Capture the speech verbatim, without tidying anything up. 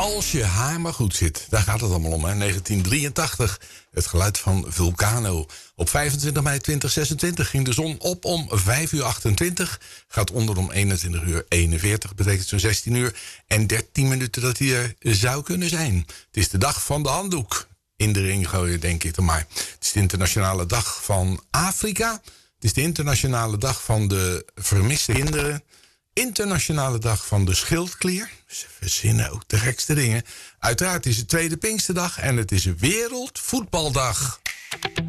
Als je haar maar goed zit. Daar gaat het allemaal om, hè. negentien drieëntachtig. Het geluid van Vulcano. Op vijfentwintig mei tweeduizend zesentwintig ging de zon op om vijf uur achtentwintig. Gaat onder om eenentwintig uur eenenveertig. Betekent zo'n zestien uur en dertien minuten dat hij er zou kunnen zijn. Het is de dag van de handdoek. In de ring gooien, denk ik dan maar. Het is de internationale dag van Afrika. Het is de internationale dag van de vermiste kinderen. Internationale dag van de schildklier. Ze verzinnen ook de gekste dingen. Uiteraard is het tweede Pinksterdag en het is Wereldvoetbaldag.